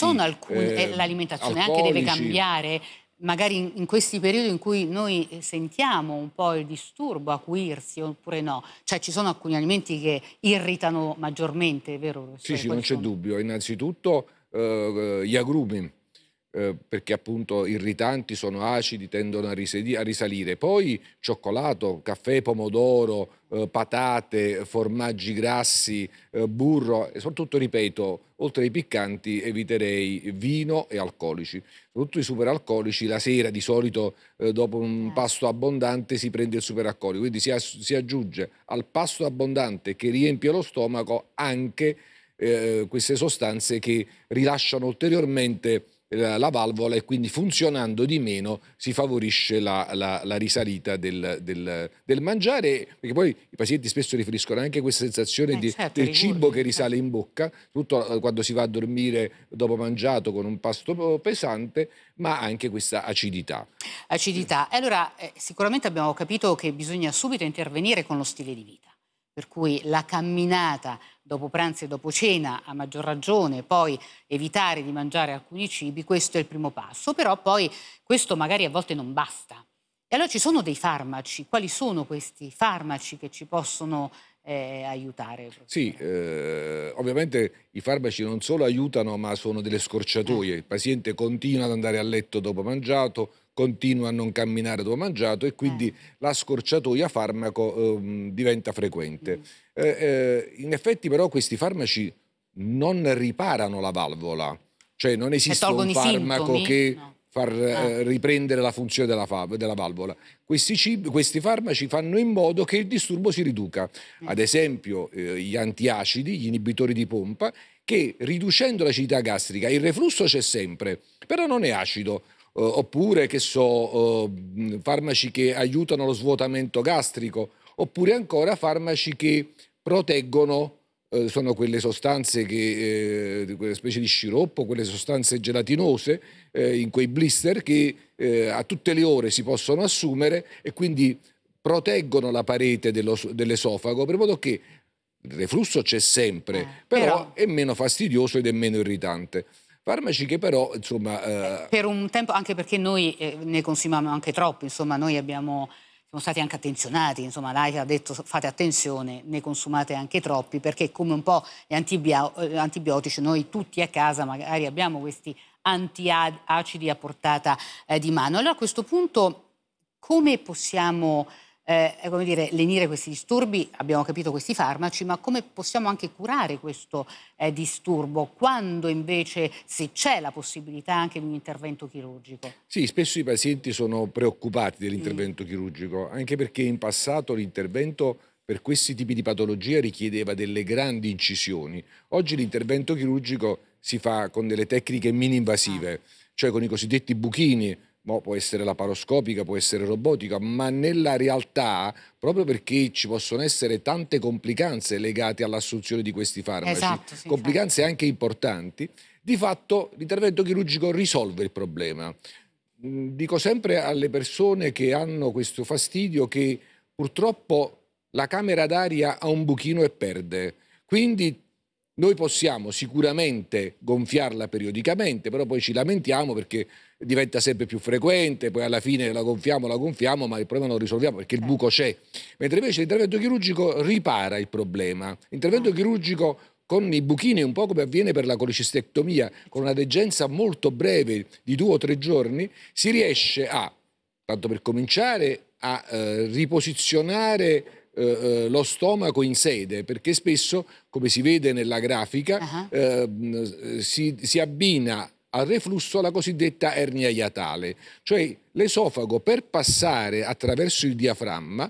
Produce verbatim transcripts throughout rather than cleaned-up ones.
sono alcune, eh, l'alimentazione anche deve cambiare, magari in, in questi periodi in cui noi sentiamo un po' il disturbo acuirsi oppure no? Cioè ci sono alcuni alimenti che irritano maggiormente, è vero, Sì, professore? sì, non Quali c'è sono? dubbio. Innanzitutto eh, gli agrumi, eh, perché appunto irritanti, sono acidi, tendono a, risedi- a risalire. Poi cioccolato, caffè, pomodoro, eh, patate, formaggi grassi, eh, burro e soprattutto, ripeto, oltre ai piccanti eviterei vino e alcolici. Soprattutto i superalcolici, la sera di solito eh, dopo un Eh. pasto abbondante si prende il superalcolico, quindi si, ass- si aggiunge al pasto abbondante che riempie lo stomaco anche eh, queste sostanze che rilasciano ulteriormente la, la valvola, e quindi funzionando di meno si favorisce la, la- la risalita del, del- del mangiare, perché poi i pazienti spesso riferiscono anche questa sensazione Eh, di- certo, i del cibo che rigurgiti, risale certo. in bocca, soprattutto eh, quando si va a dormire dopo mangiato con un pasto pesante, ma anche questa acidità. Acidità. E allora eh, sicuramente abbiamo capito che bisogna subito intervenire con lo stile di vita, per cui la camminata dopo pranzo e dopo cena a maggior ragione, poi evitare di mangiare alcuni cibi, questo è il primo passo, però poi questo magari a volte non basta. E allora ci sono dei farmaci, quali sono questi farmaci che ci possono eh, aiutare, Sì, professore? eh, ovviamente i farmaci non solo aiutano, ma sono delle Eh, scorciatoie. Il paziente continua ad andare a letto dopo mangiato, continua a non camminare dopo mangiato, e eh, quindi la scorciatoia farmaco ehm, diventa frequente. mm. Eh, eh, in effetti però questi farmaci non riparano la valvola, cioè non E esiste un tolgono i farmaco sintomi? che No. fa Ah, eh, riprendere la funzione della, fa- della valvola. Questi, cibi, questi farmaci fanno in modo che il disturbo si riduca. eh Ad sì. esempio eh, gli antiacidi, gli inibitori di pompa, che riducendo l'acidità gastrica, il reflusso c'è sempre, però non è acido. Eh, oppure, che so, eh, farmaci che aiutano lo svuotamento gastrico, oppure ancora farmaci che proteggono, eh, sono quelle sostanze che, eh, quelle specie di sciroppo, quelle sostanze gelatinose, eh, in quei blister che eh, a tutte le ore si possono assumere, e quindi proteggono la parete dello- dell'esofago, per modo che il reflusso c'è sempre, Eh, però però è meno fastidioso ed è meno irritante. Farmaci che però, Eh, insomma, eh, per un tempo, anche perché noi eh, ne consumiamo anche troppi, insomma, noi abbiamo, siamo stati anche attenzionati, insomma, l'A I A ha detto fate attenzione, ne consumate anche troppi, perché come un po' gli antibio- eh, antibiotici, noi tutti a casa magari abbiamo questi antiacidi a portata eh, di mano. Allora a questo punto come possiamo eh, come dire, lenire questi disturbi? Abbiamo capito questi farmaci, ma come possiamo anche curare questo eh, disturbo, quando invece, se c'è la possibilità anche di un intervento chirurgico? sì, spesso i pazienti sono preoccupati Mm. dell'intervento chirurgico, anche perché in passato l'intervento per questi tipi di patologia richiedeva delle grandi incisioni. Oggi l'intervento chirurgico si fa con delle tecniche Ah, mini-invasive, cioè con i cosiddetti buchini. Mo può essere laparoscopica, può essere robotica, ma nella realtà, proprio perché ci possono essere tante complicanze legate all'assunzione di questi farmaci, esatto, sì, infatti. complicanze anche importanti, di fatto l'intervento chirurgico risolve il problema. Mm, Dico sempre alle persone che hanno questo fastidio che purtroppo la camera d'aria ha un buchino e perde. Quindi noi possiamo sicuramente gonfiarla periodicamente, però poi ci lamentiamo perché diventa sempre più frequente, poi alla fine la gonfiamo, la gonfiamo, ma il problema non lo risolviamo perché il buco Certo. c'è. Mentre invece l'intervento chirurgico ripara il problema. L'intervento Ah, chirurgico con i buchini, un po' come avviene per la colicistectomia, eh, con una certo. degenza molto breve di due o tre giorni, si riesce a, tanto per cominciare, a eh, riposizionare eh, eh, lo stomaco in sede, perché spesso, come si vede nella grafica, Ah, ehm, si, si abbina al reflusso la cosiddetta ernia iatale, cioè l'esofago, per passare attraverso il diaframma,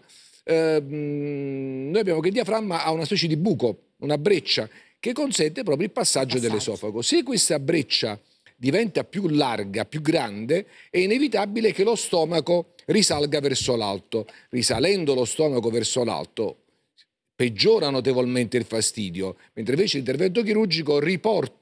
ehm, noi abbiamo che il diaframma ha una specie di buco, una breccia, che consente proprio il il passaggio passaggio. dell'esofago. Se questa breccia diventa più larga, più grande, è inevitabile che lo stomaco risalga verso l'alto. Risalendo lo stomaco verso l'alto peggiora notevolmente il fastidio, mentre invece l'intervento chirurgico riporta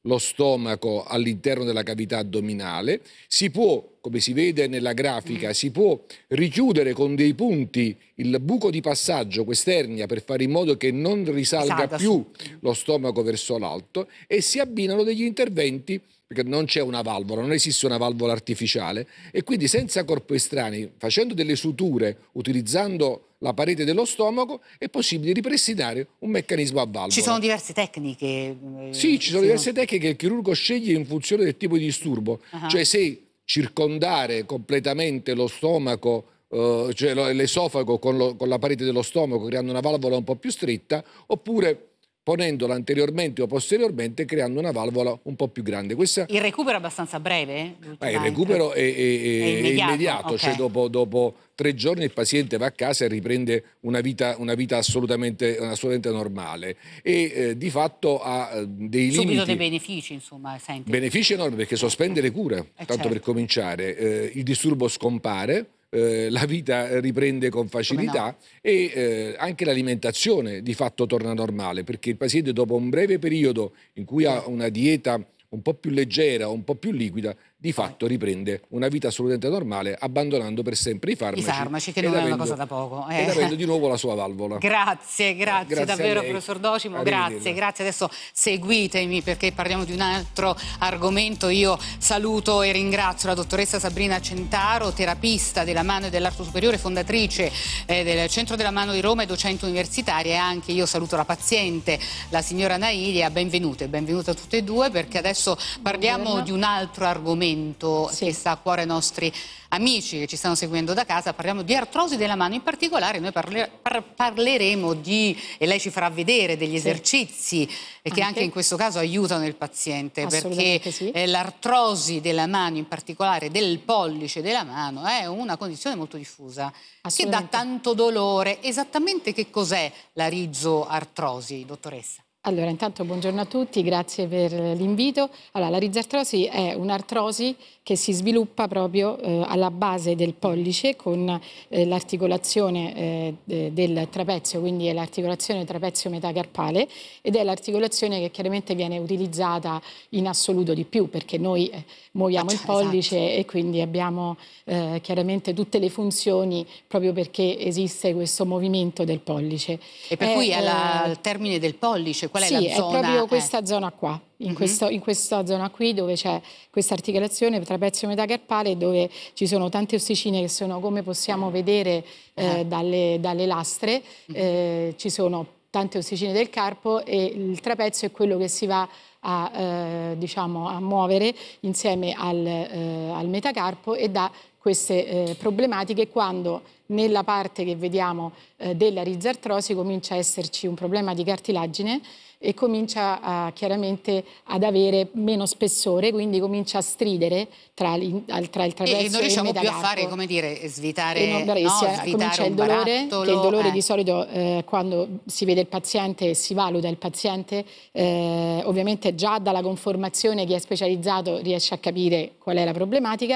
lo stomaco all'interno della cavità addominale, si può, come si vede nella grafica, mm. si può richiudere con dei punti il buco di passaggio, quest'ernia, per fare in modo che non risalga Salga più su. lo stomaco verso l'alto, e si abbinano degli interventi, perché non c'è una valvola, non esiste una valvola artificiale, e quindi senza corpo estranei, facendo delle suture, utilizzando la parete dello stomaco, è possibile ripristinare un meccanismo a valvola. Ci sono diverse tecniche? Eh, sì, ci sono diverse tecniche che il chirurgo sceglie in funzione del tipo di disturbo, uh-huh. cioè se circondare completamente lo stomaco, uh, cioè l'esofago con, lo, con la parete dello stomaco, creando una valvola un po' più stretta, oppure ponendola anteriormente o posteriormente, creando una valvola un po' più grande. Questa... Il recupero è abbastanza breve? Eh, il recupero è, è, è, è immediato, è immediato okay. Cioè dopo, dopo tre giorni il paziente va a casa e riprende una vita, una vita assolutamente, assolutamente normale, e eh, di fatto ha eh, dei Subito limiti. dei benefici, insomma. Senti. Benefici enormi, perché sospende le cure, eh, tanto certo. per cominciare, eh, il disturbo scompare, Eh, la vita riprende con facilità, no. e eh, anche l'alimentazione di fatto torna normale, perché il paziente, dopo un breve periodo in cui ha una dieta un po' più leggera, un po' più liquida, di fatto riprende una vita assolutamente normale, abbandonando per sempre i farmaci. I farmaci, che non è una cosa da poco. Eh. Ed avendo di nuovo la sua valvola. Grazie, grazie, grazie davvero, professor Docimo, grazie, grazie. Adesso seguitemi, perché parliamo di un altro argomento. Io saluto e ringrazio la dottoressa Sabrina Centaro, terapista della mano e dell'arto superiore, fondatrice eh, del Centro della Mano di Roma e docente universitaria, e anche io saluto la paziente, la signora Nailia. Benvenute, benvenute a tutte e due, perché adesso parliamo Buongiorno. di un altro argomento sì. che sta a cuore ai nostri amici che ci stanno seguendo da casa. Parliamo di artrosi della mano, in particolare noi parle, par, parleremo di, e lei ci farà vedere degli sì. esercizi che anche. anche in questo caso aiutano il paziente, perché sì. eh, l'artrosi della mano, in particolare del pollice della mano, è una condizione molto diffusa che dà tanto dolore. Esattamente che cos'è la rizoartrosi, dottoressa? Allora, intanto buongiorno a tutti, grazie per l'invito. Allora, la rizartrosi è un'artrosi che si sviluppa proprio eh, alla base del pollice, con eh, l'articolazione eh, del trapezio, quindi è l'articolazione trapezio-metacarpale, ed è l'articolazione che chiaramente viene utilizzata in assoluto di più, perché noi eh, muoviamo ah, il pollice, esatto. e quindi abbiamo eh, chiaramente tutte le funzioni, proprio perché esiste questo movimento del pollice. E per è, cui alla, al termine del pollice, qual è sì, la zona? È proprio questa eh. zona qua, in, uh-huh. questo, in questa zona qui, dove c'è questa articolazione trapezio-metacarpale, dove ci sono tante ossicine che sono, come possiamo vedere eh, uh-huh. dalle, dalle lastre, uh-huh. eh, ci sono tante ossicine del carpo, e il trapezio è quello che si va a, eh, diciamo, a muovere insieme al, eh, al metacarpo, e dà queste eh, problematiche quando nella parte che vediamo eh, della rizartrosi comincia a esserci un problema di cartilagine, e comincia a, chiaramente ad avere meno spessore, quindi comincia a stridere tra, tra il trapezio e, e non riusciamo il metacarpo. più a fare, come dire, svitare, e non, no, svitare comincia un il dolore, barattolo, che il dolore eh. di solito eh, quando si vede il paziente e si valuta il paziente, eh, ovviamente già dalla conformazione chi è specializzato riesce a capire qual è la problematica,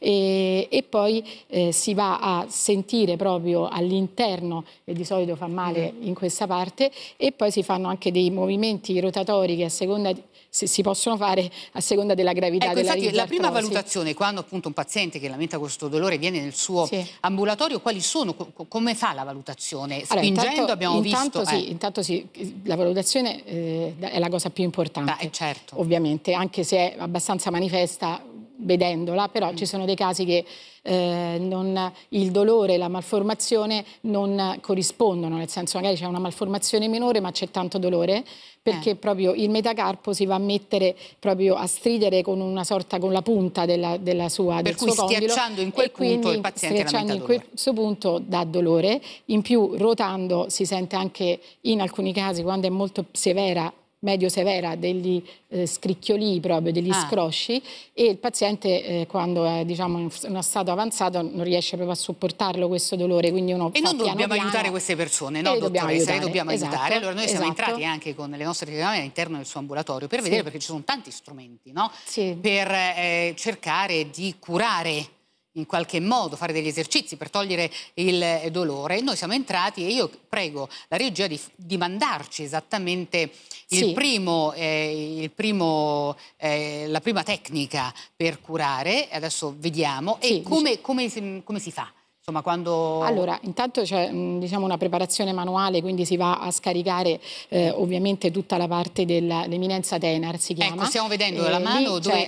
e, e poi eh, si va a sentire proprio all'interno, e di solito fa male mm. in questa parte, e poi si fanno anche dei movimenti rotatori che a seconda di, si, si possono fare a seconda della gravità ecco, della infatti, la prima rizartrosi. valutazione, quando appunto un paziente che lamenta questo dolore viene nel suo sì. ambulatorio, quali sono, co come fa la valutazione? Spingendo, allora, intanto, abbiamo intanto visto... Sì, eh. intanto sì, la valutazione eh, è la cosa più importante, ah, certo. ovviamente, anche se è abbastanza manifesta vedendola, però mm. ci sono dei casi che eh, non, il dolore e la malformazione non corrispondono, nel senso magari c'è una malformazione minore ma c'è tanto dolore, perché eh. proprio il metacarpo si va a mettere proprio a stridere con una sorta, con la punta della, della sua, per del cui suo condilo, schiacciando in quel e quindi punto il paziente lamenta dolore. In questo punto dà dolore, in più ruotando si sente anche in alcuni casi, quando è molto severa, medio severa, degli eh, scricchioli, proprio degli ah. scrosci, e il paziente eh, quando è, diciamo, in uno stato avanzato non riesce proprio a sopportarlo questo dolore, quindi uno e fa non piano dobbiamo piano, aiutare queste persone, no, le dobbiamo dottoressa, aiutare, le dobbiamo esatto, aiutare. Allora noi siamo esatto. entrati anche con le nostre telecamere all'interno del suo ambulatorio per vedere, sì. perché ci sono tanti strumenti, no? sì. per eh, cercare di curare in qualche modo fare degli esercizi per togliere il dolore. Noi siamo entrati e io prego la regia di, di mandarci esattamente il Sì. primo, eh, il primo, eh, la prima tecnica per curare. Adesso vediamo. Sì, e come, come, si, come si fa? Insomma, quando... Allora, intanto c'è diciamo, una preparazione manuale, quindi si va a scaricare eh, ovviamente tutta la parte dell'eminenza tenar, si chiama. Ecco, stiamo vedendo Eh, la mano lì dove c'è